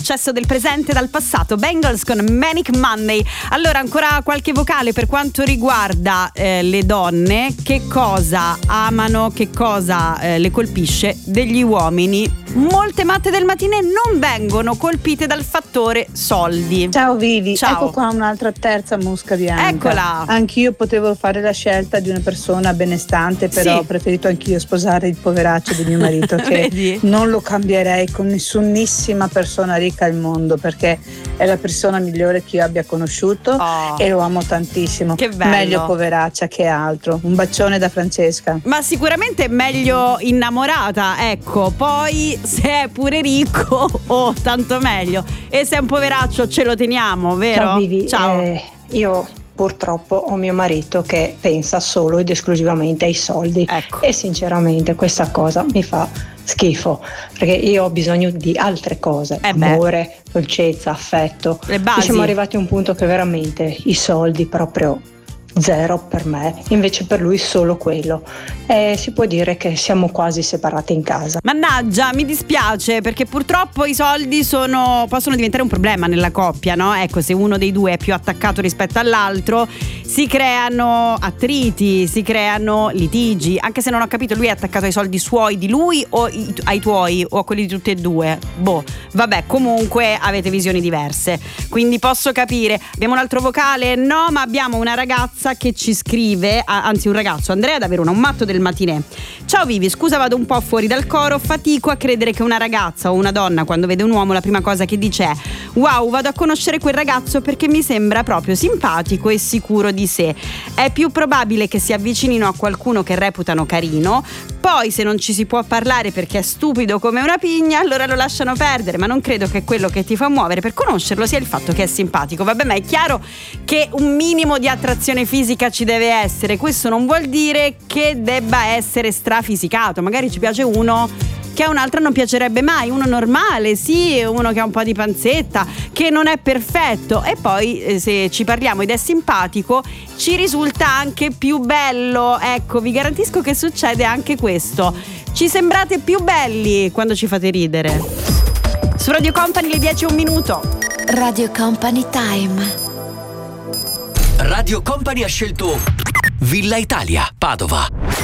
Successo del presente dal passato, Bengals con Manic Monday. Allora, ancora qualche vocale per quanto riguarda le donne. Che cosa amano, che cosa le colpisce degli uomini? Molte matte del mattino non vengono colpite dal fattore soldi. Ciao Vivi, Ciao. Ecco qua un'altra terza mosca bianca. Eccola. Anch'io potevo fare la scelta di una persona benestante, però ho preferito anch'io sposare il poveraccio di mio marito che Vedi? non lo cambierei con nessunissima persona ricca al mondo, perché è la persona migliore che io abbia conosciuto e lo amo tantissimo. Che bello. Meglio poveraccia che altro. Un bacione da Francesca. Ma sicuramente meglio innamorata, ecco. Poi se è pure ricco, tanto meglio. E se è un poveraccio ce lo teniamo, vero? Ciao Vivi, Ciao. io purtroppo ho mio marito che pensa solo ed esclusivamente ai soldi, e sinceramente questa cosa mi fa schifo, perché io ho bisogno di altre cose, amore, dolcezza, affetto. Le basi. E siamo arrivati a un punto che veramente i soldi proprio zero per me, invece per lui solo quello, e si può dire che siamo quasi separati in casa. Mannaggia, mi dispiace, perché purtroppo i soldi possono diventare un problema nella coppia, no? Ecco, se uno dei due è più attaccato rispetto all'altro, si creano attriti, si creano litigi. Anche se non ho capito, lui è attaccato ai soldi suoi di lui o ai tuoi o a quelli di tutti e due? Boh, vabbè, comunque avete visioni diverse, quindi posso capire. Abbiamo un altro vocale? No, ma abbiamo una ragazza che ci scrive, anzi un ragazzo, Andrea da Verona, un matto del matinè. Ciao Vivi, scusa, vado un po' fuori dal coro, fatico a credere che una ragazza o una donna quando vede un uomo la prima cosa che dice è: wow, vado a conoscere quel ragazzo perché mi sembra proprio simpatico e sicuro di sé. È più probabile che si avvicinino a qualcuno che reputano carino, poi se non ci si può parlare perché è stupido come una pigna, allora lo lasciano perdere, ma non credo che quello che ti fa muovere per conoscerlo sia il fatto che è simpatico. Vabbè, ma è chiaro che un minimo di attrazione fisica ci deve essere, questo non vuol dire che debba essere strafisicato. Magari ci piace uno che a un'altra non piacerebbe mai, uno normale, sì, uno che ha un po' di panzetta, che non è perfetto, e poi se ci parliamo ed è simpatico ci risulta anche più bello. Ecco, vi garantisco che succede anche questo, ci sembrate più belli quando ci fate ridere. Su Radio Company le 10:01. Radio Company Time. Radio Company ha scelto Villa Italia, Padova.